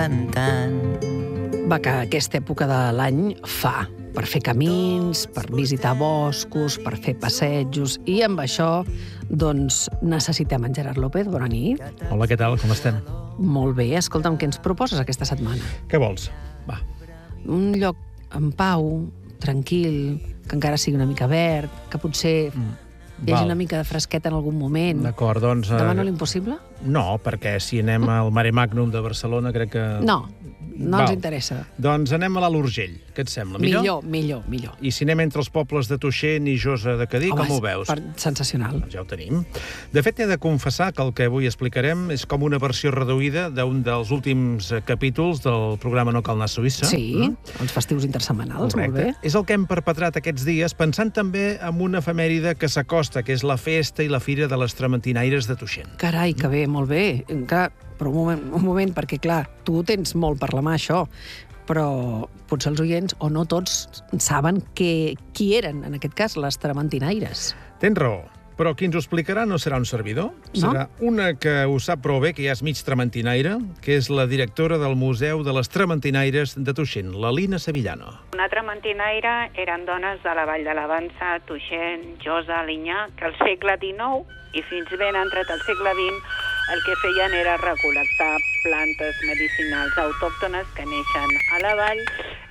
cantant. Va, que aquesta època de l'any fa per fer camins, per visitar boscos, per fer passejos, i amb això, doncs, necessitem en Gerard López. Bona nit. Hola, què tal? Com estem? Molt bé. Escolta'm, què ens proposes aquesta setmana? Què vols? Va. Un lloc en pau, tranquil, que encara sigui una mica verd, que potser hi hagi una mica de fresqueta en algun moment. D'acord, doncs... Demano l'impossible? No, perquè si anem al Mare Magnum de Barcelona, crec que... No ens interessa. Doncs anem a l'Alt Urgell, què et sembla? Millor. I si anem entre els pobles de Tuixén i Josa de Cadí, com ho veus? Sensacional. Doncs ja ho tenim. De fet, he de confessar que el que avui explicarem és com una versió reduïda d'un dels últims capítols del programa No cal anar a Suïssa. Sí, els festius intersetmanals, correcte. Molt bé. És el que hem perpetrat aquests dies, pensant també en una efemèride que s'acosta, que és la festa i la fira de les Trementinaires de Tuixén. Carai, que bé, molt bé. Encara, però un moment, perquè, clar, tu tens molt per la mà, això, però potser els oients, o no tots, saben qui eren, en aquest cas, les Trementinaires. Tens raó, però qui ens ho explicarà no serà un servidor. No? Serà una que ho sap prou bé, que ja és mig trementinaire, que és la directora del Museu de les Trementinaires de Tuixén, la Lina Sevillano. Una trementinaire eren dones de la Vall de l'Avança, Tuixén, Josa, Alinyà, que al segle XIX i fins ben entrat al segle XX el que feien era recol·lectar plantes medicinals autòctones que neixen a la vall,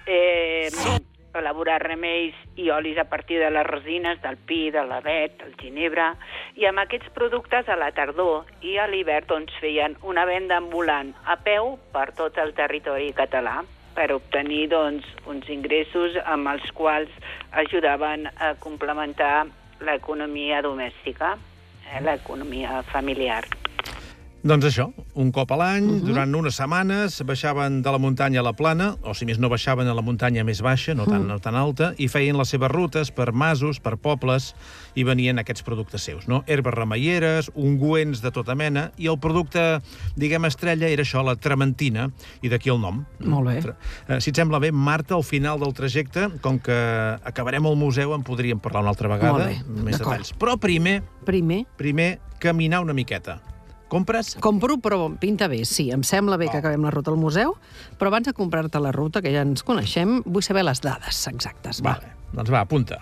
elaborar remeis i olis a partir de les resines del pi, de l'avet, del ginebre, i amb aquests productes a la tardor i a l'hivern doncs, feien una venda ambulant a peu per tot el territori català per obtenir doncs, uns ingressos amb els quals ajudaven a complementar l'economia domèstica, l'economia familiar. Doncs això, un cop a l'any, durant unes setmanes, baixaven de la muntanya a la plana, o si més no baixaven a la muntanya més baixa, no tan alta, i feien les seves rutes per masos, per pobles, i venien aquests productes seus, no? Herbes remeieres, ungüents de tota mena, i el producte, diguem, estrella era això, la trementina, i d'aquí el nom. Molt bé. Si et sembla bé, Marta, al final del trajecte, com que acabarem al museu, en podríem parlar una altra vegada, més detalls. Però primer, caminar una miqueta. Compres? Compro, però pinta bé, sí. Em sembla bé que acabem la ruta al museu, però abans de comprar-te la ruta, que ja ens coneixem, vull saber les dades exactes. Vale. Doncs va, apunta.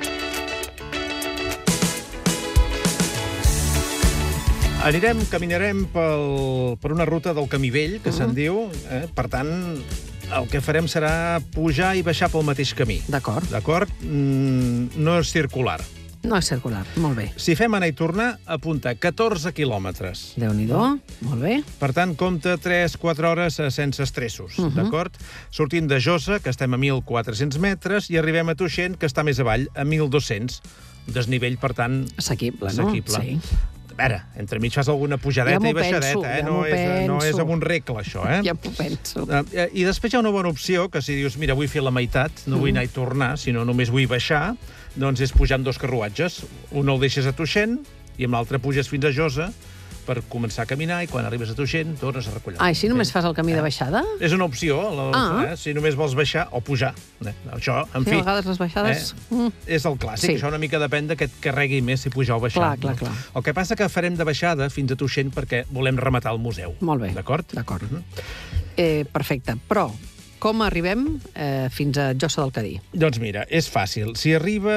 Caminarem per una ruta del Camí Vell, que se'n diu. Per tant, el que farem serà pujar i baixar pel mateix camí. D'acord. D'acord? No és circular. No és circular, molt bé. Si fem anar i tornar, apunta 14 quilòmetres. Déu-n'hi-do, molt bé. Per tant, compta 3-4 hores sense estressos, d'acord? Sortint de Josa, que estem a 1.400 metres, i arribem a Tuixén, que està més avall, a 1.200. Desnivell, per tant... Assequible, no? Sí. A veure, entremig fas alguna pujadeta i baixadeta, no és amb un regle, això, Ja m'ho penso. I després hi ha una bona opció, que si dius, mira, vull fer la meitat, no vull anar i tornar, sinó només vull baixar, doncs és pujar amb 2 carruatges. Un el deixes a Tuixén i amb l'altre puges fins a Josa per començar a caminar i quan arribes a Tuixén tornes a recollir. Així només fas el camí de baixada? És una opció, si només vols baixar o pujar. Això, en fi... A vegades les baixades... És el clàssic, això una mica depèn de que et carregui més si pujar o baixar. Clar. El que passa que farem de baixada fins a Tuixén perquè volem rematar el museu. Molt bé. D'acord? D'acord. Perfecte, però... Com arribem fins a Josa del Cadí? Doncs mira, és fàcil. Si arriba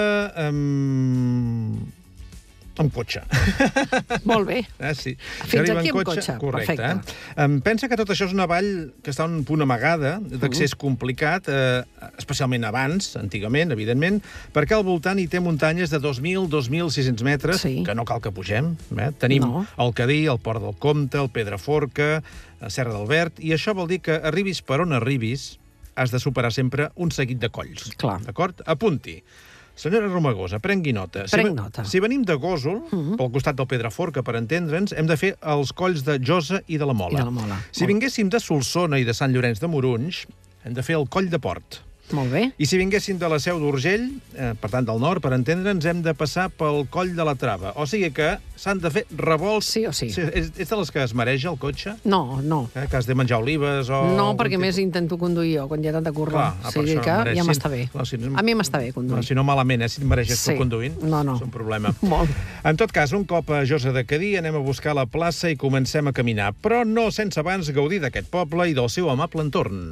amb cotxe. Molt bé. Sí. Fins aquí amb cotxe. Correcte. Perfecte. Pensa que tot això és una vall que està un punt amagada, d'accés complicat, especialment abans, antigament, evidentment, perquè al voltant hi té muntanyes de 2.000-2.600 metres, que no cal que pugem. Tenim el Cadí, el Port del Comte, el Pedraforca, la Serra del Verd, i això vol dir que arribis per on arribis, has de superar sempre un seguit de colls. Clar. D'acord? Apunti. Senyora Romagosa, prengui nota. Prenc nota. Si venim de Gósol, pel costat del Pedraforca, per entendre'ns, hem de fer els colls de Josa i de la Mola. Si vinguéssim de Solsona i de Sant Llorenç de Morunys, hem de fer el coll de Port. Molt bé. I si vinguéssim de la Seu d'Urgell, per tant del nord, per entendre'ns, hem de passar pel Coll de la Trava. O sigui que s'han de fer revolts... Sí o sí. Ets de les que es mareja el cotxe? No. Que has de menjar olives o... No, perquè més intento conduir jo, quan hi ha tanta curva. O sigui que ja m'està bé. A mi m'està bé conduir. Si no, malament, si et mareges tu conduint, és un problema. Molt. En tot cas, un cop a Josa de Cadí, anem a buscar la plaça i comencem a caminar, però no sense abans gaudir d'aquest poble i del seu amable entorn.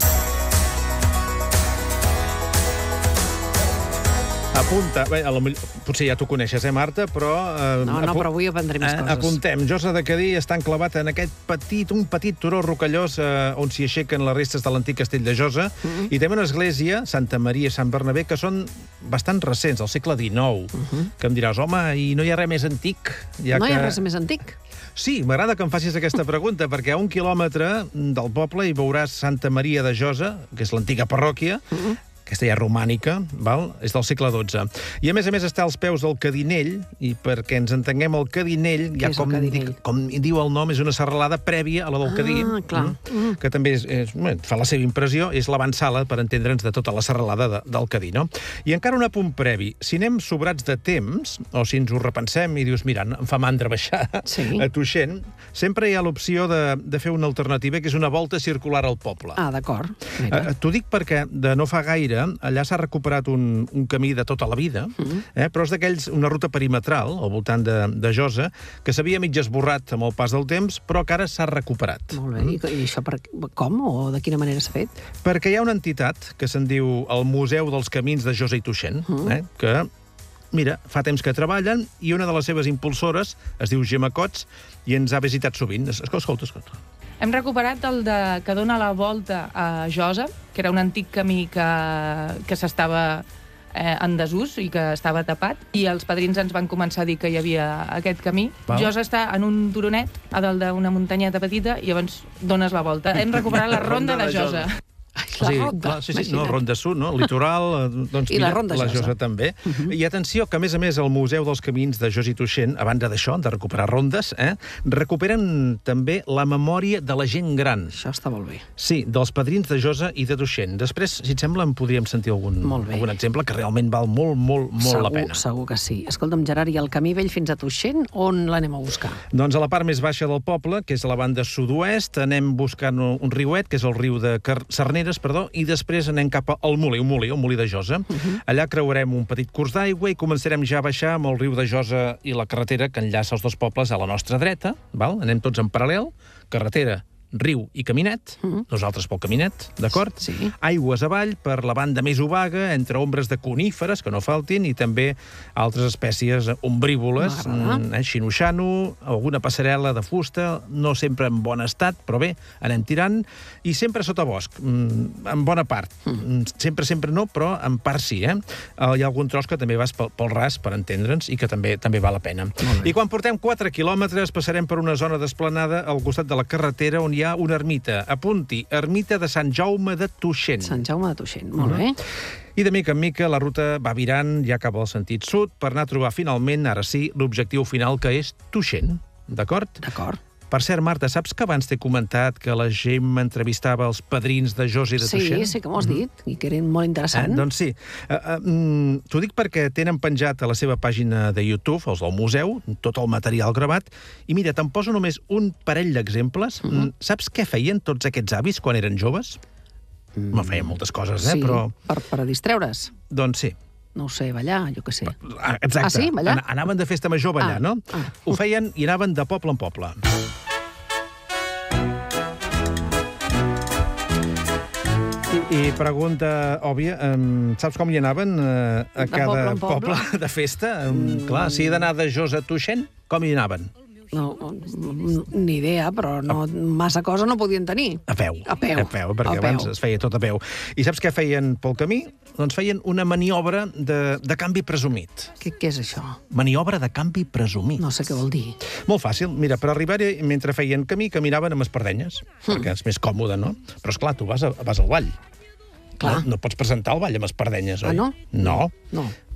Apunta, bé, potser ja t'ho coneixes, Marta, però... No, però avui aprendré més coses. Apuntem, Josa de Cadí està enclavat en aquest un petit turó rocallós on s'hi aixequen les restes de l'antic castell de Josa, i també una església, Santa Maria i Sant Bernabé, que són bastant recents, del segle XIX, que em diràs, home, i no hi ha res més antic? No hi ha res més antic? Sí, m'agrada que em facis aquesta pregunta, perquè a 1 quilòmetre del poble hi veuràs Santa Maria de Josa, que és l'antiga parròquia, aquesta ja romànica, és del segle XII. I a més està als peus del Cadinell, i perquè ens entenguem, el Cadinell, com diu el nom, és una serralada prèvia a la del Cadí, que també fa la seva impressió, és l'avantsala, per entendre'ns, de tota la serralada del Cadí, no? I encara un apunt previ. Si anem sobrats de temps, o si ens ho repensem i dius, mira, em fa mandra baixar a Tuixén, sempre hi ha l'opció de fer una alternativa, que és una volta circular al poble. Ah, d'acord. T'ho dic perquè de no fa gaire allà s'ha recuperat un camí de tota la vida, però és d'aquells, una ruta perimetral al voltant de Josa, que s'havia mig esborrat amb el pas del temps, però que ara s'ha recuperat. Molt bé. I això com o de quina manera s'ha fet? Perquè hi ha una entitat que se'n diu el Museu dels Camins de Josa i Tuixén, que, mira, fa temps que treballen, i una de les seves impulsores es diu Gemma Cots i ens ha visitat sovint. Escolta. Hem recuperat el que dona la volta a Josa, que era un antic camí que s'estava en desús i que estava tapat, i els padrins ens van començar a dir que hi havia aquest camí. Josa està en un turonet a dalt d'una muntanyeta petita i llavors dones la volta. Hem recuperat la ronda de Josa. No, Ronda Sud, no? Litoral, doncs i la Ronda la Josa també. I atenció, que a més el Museu dels Camins de Josa i Tuixén, a banda d'això, de recuperar rondes, recuperen també la memòria de la gent gran. Això està molt bé. Sí, dels padrins de Josa i de Tuixén. Després, si et sembla, en podríem sentir algun exemple que realment val molt la pena. Segur que sí. Escolta'm, Gerard, i el camí vell fins a Tuixén, on l'anem a buscar? Doncs a la part més baixa del poble, que és a la banda sud-oest, anem buscant un riuet, que és el riu de Sarneres, i després anem cap al Molí, un molí de Josa. Allà creuarem un petit curs d'aigua i començarem ja a baixar amb el riu de Josa i la carretera que enllaça els dos pobles a la nostra dreta. Anem tots en paral·lel, carretera, riu i caminet, nosaltres pel caminet, d'acord? Sí. Aigües avall per la banda més obaga, entre ombres de coníferes, que no faltin, i també altres espècies ombrívoles, xinoxano, alguna passarel·la de fusta, no sempre en bon estat, però bé, anem tirant, i sempre sota bosc, en bona part. Sempre no, però en part sí, Hi ha algun tros que també vas pel ras, per entendre'ns, i que també val la pena. I quan portem 4 quilòmetres passarem per una zona d'esplanada al costat de la carretera on hi ha una ermita. Apunti, ermita de Sant Jaume de Tuixén. Sant Jaume de Tuixén, molt bé. I de mica en mica la ruta va virant ja cap al sentit sud per anar a trobar finalment, ara sí, l'objectiu final, que és Tuixén. D'acord? D'acord. Per cert, Marta, saps que abans t'he comentat que la Gemma entrevistava els padrins de Josa i de Tuixén? Sí, que m'ho has dit, i que eren molt interessants. Doncs sí. T'ho dic perquè tenen penjat a la seva pàgina de YouTube, els del museu, tot el material gravat, i mira, te'n poso només un parell d'exemples. Saps què feien tots aquests avis quan eren joves? No feien moltes coses, però... Sí, per distreure's. Doncs sí. No ho sé, ballar, jo què sé. Exacte. Ah, sí? Ballar? Anaven de festa major a ballar, no? Ho feien i anaven de poble en poble. I pregunta òbvia, saps com hi anaven a cada poble de festa? Clar, si he d'anar de Josa a Tuixén, com hi anaven? No, ni idea, però massa cosa no podien tenir. A peu, perquè abans es feia tot a peu. I saps què feien pel camí? Doncs feien una maniobra de canvi presumit. Què és això? Maniobra de canvi presumit. No sé què vol dir. Molt fàcil. Mira, per arribar-hi, mentre feien camí, caminaven amb espardenyes, perquè és més còmode, no? Però, esclar, tu vas al ball. Clar. No pots presentar el ball amb espardenyes, oi? Ah, no? No.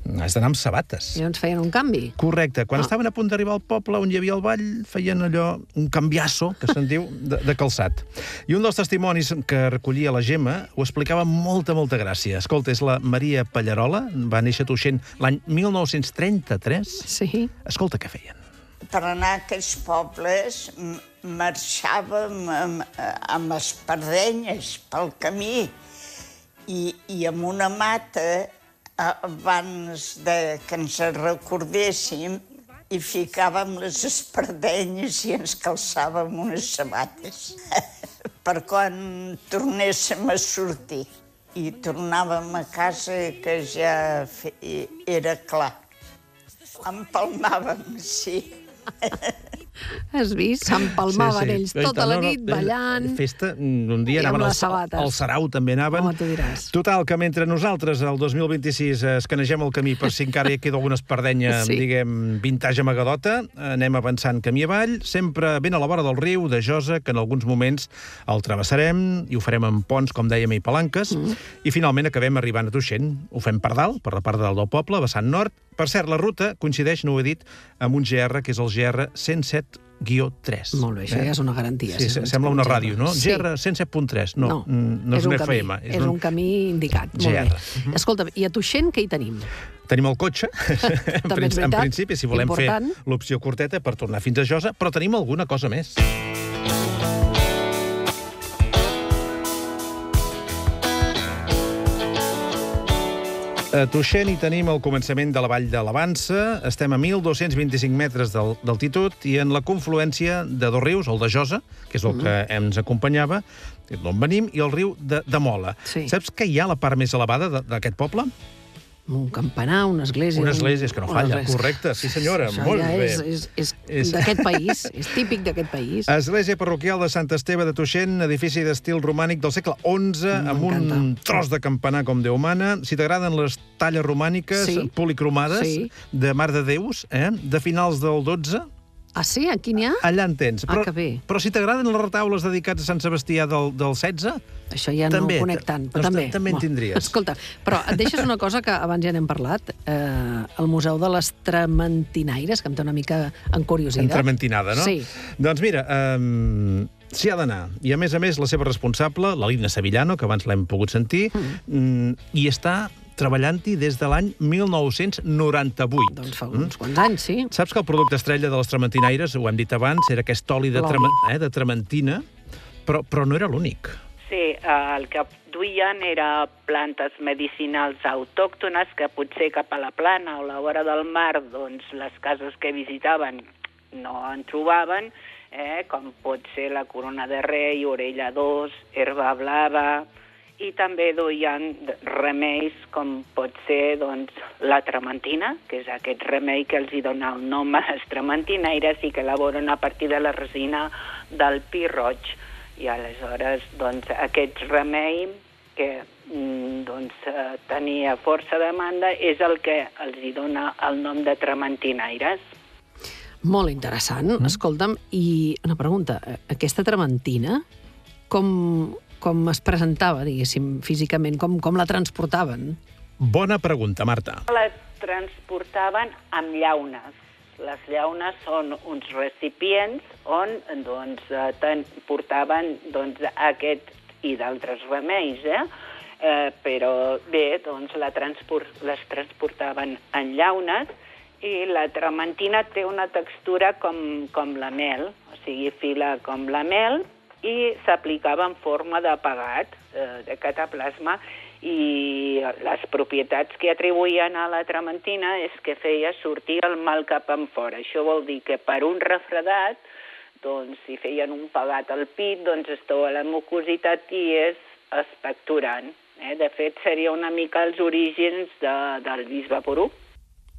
Has d'anar amb sabates. I llavors feien un canvi. Correcte. Quan estaven a punt d'arribar al poble on hi havia el ball, feien allò, un canviasso, que se'n diu, de calçat. I un dels testimonis que recollia la Gemma ho explicava amb molta gràcia. Escolta, és la Maria Pallarola, va néixer a Tuixén l'any 1933. Sí. Escolta què feien. Per anar a aquells pobles marxàvem amb espardenyes pel camí i amb una mata abans que ens recordéssim i ficàvem les espardenyes i ens calçàvem unes sabates per quan tornéssim a sortir. I tornàvem a casa que ja era clar. Empalmàvem, sí. Has vist? S'empalmaven ells tota la nit ballant. Festa, un dia anaven al Sarau, també anaven. Home, tu diràs. Total, que mentre nosaltres, el 2026, escanegem el camí per si encara hi queda alguna espardenya, diguem, vintage amagadota, anem avançant camí avall, sempre ben a la vora del riu de Josa, que en alguns moments el travessarem i ho farem amb ponts, com dèiem, i palanques, i finalment acabem arribant a Tuixén. Ho fem per dalt, per la part de dalt del poble, vessant nord. Per cert, la ruta coincideix, no ho he dit, amb un GR, que és el GR 107-3. Molt bé, això ja és una garantia. Sí, sembla una ràdio, no? Sí. GR 107.3, no és un FM. És un camí indicat. GR. Escolta, i a Tuixén què hi tenim? Tenim el cotxe, en principi, si volem fer l'opció curteta per tornar fins a Josa, però tenim alguna cosa més. A Tuixén hi tenim el començament de la vall de l'Avança, estem a 1.225 metres d'altitud i en la confluència de dos rius, el de Josa, que és el que ens acompanyava, d'on venim, i el riu de Mola. Saps que hi ha la part més elevada d'aquest poble? Un campanar, una església... Una església, és que no falla, correcte, sí senyora, molt bé. És d'aquest país, és típic d'aquest país. Església parroquial de Sant Esteve de Tuixén, edifici d'estil romànic del segle XI, amb un tros de campanar com Déu mana. Si t'agraden les talles romàniques, policromades, de Mare de Déus, de finals del XII... Ah, sí? Aquí n'hi ha? Allà en tens. Que bé. Però si t'agraden les retaules dedicats a Sant Sebastià del XVI... Això ja no ho conec tant, però també. També en tindries. Escolta, però et deixes una cosa que abans ja n'hem parlat, el Museu de les Trementinaires, que em té una mica encuriosida. Entrementinada, no? Sí. Doncs mira, s'hi ha d'anar. I a més, la seva responsable, la Lina Sevillano, que abans l'hem pogut sentir, i està treballant-hi des de l'any 1998. Doncs fa uns quants anys, sí. Saps que el producte estrella de les trementinaires, ho hem dit abans, era aquest oli de trementina, però no era l'únic. Sí, el que duien era plantes medicinals autòctones que potser cap a la plana o a la vora del mar, doncs les cases que visitaven no en trobaven, com pot ser la corona de rei, orella d'os, herba blava, i també duien remeis com pot ser la trementina, que és aquest remei que els hi dona el nom a les trementinaires i que elaboren a partir de la resina del pi roig. I aleshores aquest remei que tenia força demanda és el que els hi dona el nom de trementinaires. Molt interessant. Escolta'm, i una pregunta, aquesta trementina, com es presentava, diguéssim, físicament? Com la transportaven? Bona pregunta, Marta. La transportaven amb llaunes. Les llaunes són uns recipients on portaven aquest i d'altres remeis, però bé, les transportaven en llaunes i la trementina té una textura com la mel, o sigui, fila com la mel, i s'aplicava en forma de pegat, de cataplasma, i les propietats que atribuïen a la trementina és que feia sortir el mal cap en fora. Això vol dir que per un refredat, si feien un pegat al pit, es toa la mucositat i és expectorant. De fet, seria una mica els orígens del bisbe Poruc.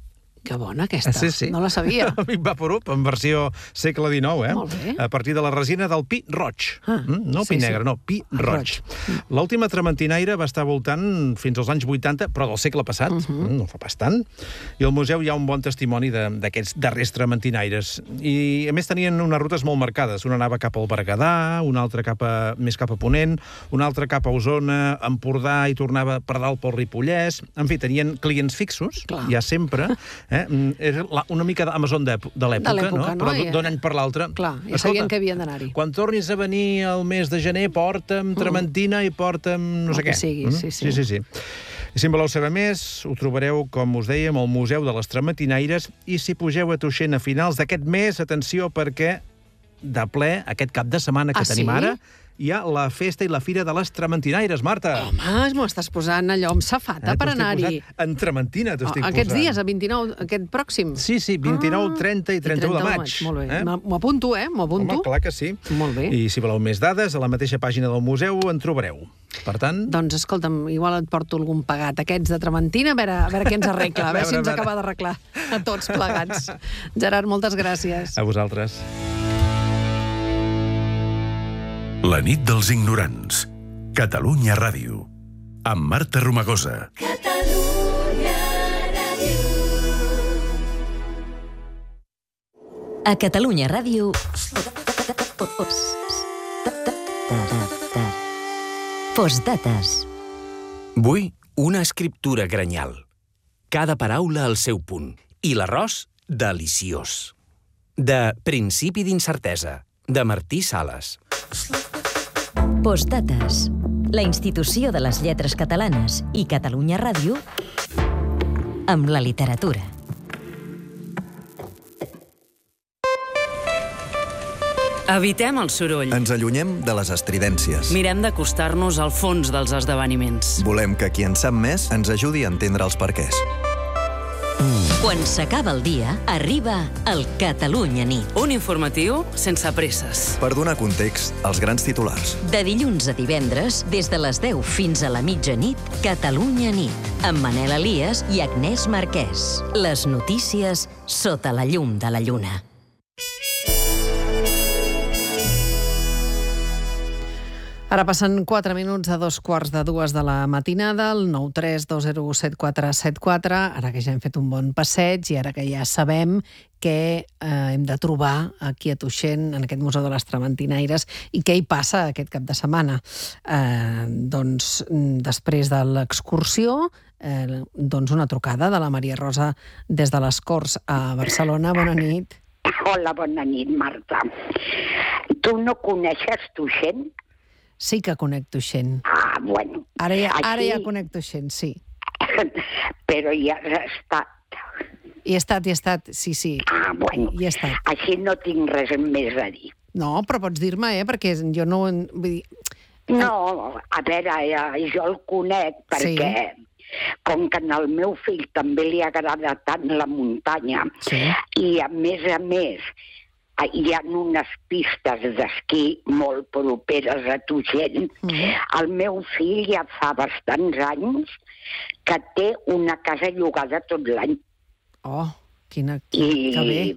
Que bona, aquesta. Sí. No la sabia. Bip Vaporub, en versió segle XIX, Molt bé. A partir de la resina del pi roig. No pi negre, no, pi roig. L'última trementinaire va estar voltant fins als anys 80, però del segle passat, no fa pas tant, i al museu hi ha un bon testimoni d'aquests darrers trementinaires. I, a més, tenien unes rutes molt marcades. Una anava cap al Berguedà, una altra més cap a Ponent, una altra cap a Osona, Empordà, i tornava per dalt pel Ripollès. En fi, tenien clients fixos, ja sempre. Era una mica d'Amazon de l'època, no? Però d'un any per l'altre. Clar, ja sabien que havien d'anar-hi. Quan tornis a venir el mes de gener, porta'm trementina i porta'm no sé què. Sí. I si en voleu saber més, ho trobareu, com us dèiem, al Museu de les Trementinaires, i si pugeu a Tuixén a finals d'aquest mes, atenció, perquè de ple, aquest cap de setmana que tenim ara, hi ha la festa i la fira de les Trementinaires, Marta. Home, m'ho estàs posant allò amb safata per anar-hi. En trementina t'ho estic posant. Aquests dies, a 29, aquest pròxim? Sí, 29, 30 i 31 de maig. Molt bé. M'ho apunto, M'ho apunto. Home, clar que sí. Molt bé. I si voleu més dades, a la mateixa pàgina del museu en trobareu. Per tant... Doncs, escolta'm, igual et porto algun pagat, aquests de trementina, a veure què ens arregla, a veure si ens acaba d'arreglar a tots plegats. Gerard, moltes gràcies. A vosaltres. La nit dels ignorants. Catalunya Ràdio. Amb Marta Romagosa. Catalunya Ràdio. A Catalunya Ràdio... Postdates. Vull una escriptura granyal. Cada paraula al seu punt. I l'arròs, deliciós. De Principi d'incertesa, de Martí Sales. Postdates. La institució de les lletres catalanes i Catalunya Ràdio amb la literatura. Evitem el soroll. Ens allunyem de les estridències. Mirem d'acostar-nos al fons dels esdeveniments. Volem que qui en sap més ens ajudi a entendre els perquès. Quan s'acaba el dia, arriba el Catalunya Nit. Un informatiu sense presses. Per donar context als grans titulars. De dilluns a divendres, des de les 10 fins a la mitjanit, Catalunya Nit, amb Manel Elias i Agnès Marquès. Les notícies sota la llum de la lluna. Ara passen 4 minuts a 2:15 de la matinada, el 932017474, ara que ja hem fet un bon passeig i ara que ja sabem què hem de trobar aquí a Tuixén, en aquest Museu de les Trementinaires, i què hi passa aquest cap de setmana. Doncs, després de l'excursió, doncs una trucada de la Maria Rosa des de les Corts a Barcelona. Bona nit. Hola, bona nit, Marta. Tu no coneixes Tuixén? Sí que conec Tuixén. Ah, bueno. Ara ja conec Tuixén, sí. Però hi has estat. Hi he estat, sí. Ah, bueno. Hi he estat. Així no tinc res més a dir. No, però pots dir-me, perquè jo no... Vull dir... No, a veure, jo el conec perquè... Sí. Com que al meu fill també li agrada tant la muntanya, i a més, hi ha unes pistes d'esquí molt properes a Tuixén. El meu fill ja fa bastants anys que té una casa llogada tot l'any. Oh, que bé.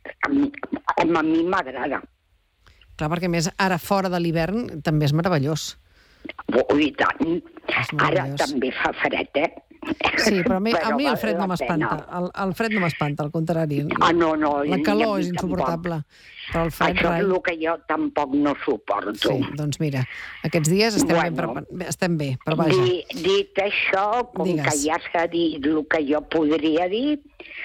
A mi m'agrada. Clar, perquè més ara fora de l'hivern també és meravellós. I tant. Ara també fa fred, Sí, però a mi el fred no m'espanta. El fred no m'espanta, al contrari. No. La calor és insuportable. Però el fred... Això és el que jo tampoc no suporto. Sí, doncs mira, aquests dies estem bé, però vaja. Dit això, com que ja s'ha dit el que jo podria dir,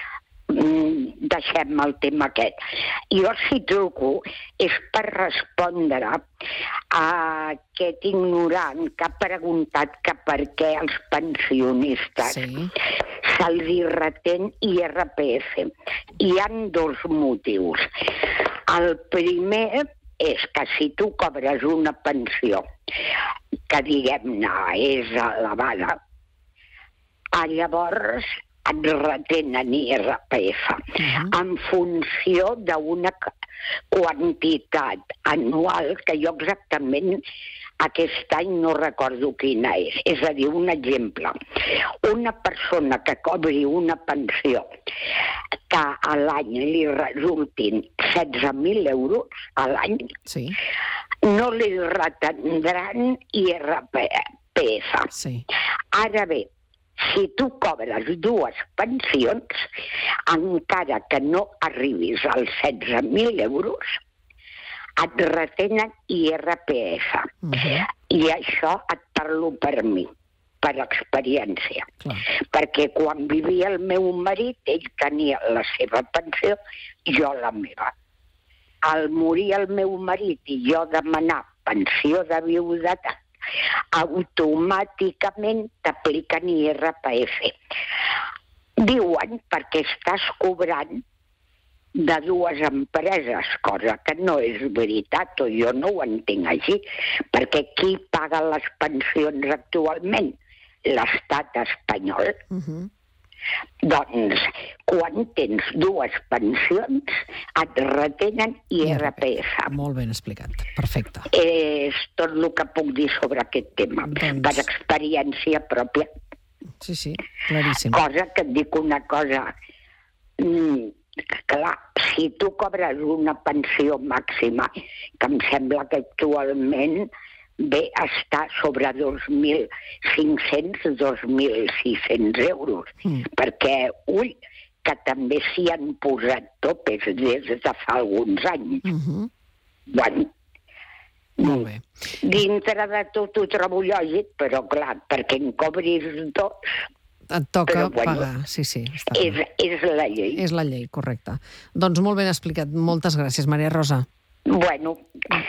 deixem el tema aquest. Jo si truco és per respondre a aquest ignorant que ha preguntat que per què els pensionistes se'ls retén IRPF. Hi ha dos motius. El primer és que si tu cobres una pensió que, diguem-ne, és elevada, llavors et retenen IRPF en funció d'una quantitat anual que jo exactament Aquest any no recordo quina és. És a dir, un exemple. Una persona que cobri una pensió que a l'any li resultin 16.000 euros a l'any, no li retendran IRPF. Ara bé, si tu cobres 2 pensions, encara que no arribis als 16.000 euros, et retenen IRPF. I això et parlo per mi, per experiència. Perquè quan vivia el meu marit, ell tenia la seva pensió, jo la meva. Al morir el meu marit i jo demanar pensió de viudetat, automàticament t'apliquen IRPF. Diuen perquè estàs cobrant de 2 empreses, cosa que no és veritat, o jo no ho entenc així, perquè qui paga les pensions actualment? L'estat espanyol. Doncs, quan tens 2 pensions, et retenen IRPF. Molt ben explicat, perfecte. És tot el que puc dir sobre aquest tema, per experiència pròpia. Sí, claríssim. Cosa que et dic una cosa, clar, si tu cobres una pensió màxima, que em sembla que actualment està sobre 2.500, 2.600 euros, perquè, que també s'hi han posat topes des de fa alguns anys. Bueno, dintre de tot ho trobo lògic, però clar, perquè en cobris 2... Et toca pagar, sí. És la llei. És la llei, correcte. Doncs molt ben explicat. Moltes gràcies, Maria Rosa. Bueno,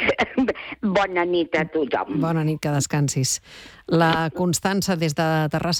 bona nit a tothom. Bona nit, que descansis. La Constança, des de Terrassa.